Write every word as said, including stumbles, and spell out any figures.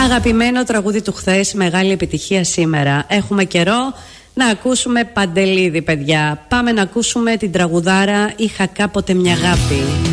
Αγαπημένο τραγούδι του χθες, μεγάλη επιτυχία σήμερα. Έχουμε καιρό να ακούσουμε Παντελίδη, παιδιά. Πάμε να ακούσουμε την τραγουδάρα «Είχα κάποτε μια αγάπη».